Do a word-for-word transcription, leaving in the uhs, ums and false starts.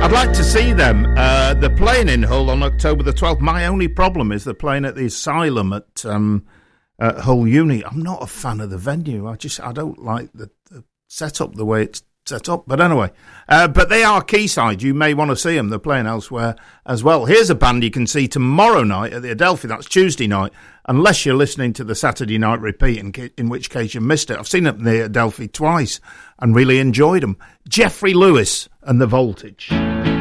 I'd like to see them. Uh, they're playing in Hull on October the twelfth. My only problem is they're playing at the Asylum at, um, at Hull Uni. I'm not a fan of the venue. I just I don't like the, the setup the way it's set up. But anyway, uh, but they are Quayside. You may want to see them. They're playing elsewhere as well. Here's a band you can see tomorrow night at the Adelphi. That's Tuesday night, unless you're listening to the Saturday night repeat, in, ca- in which case you missed it. I've seen it in the Adelphi twice and really enjoyed them. Jeffrey Lewis and the Voltage.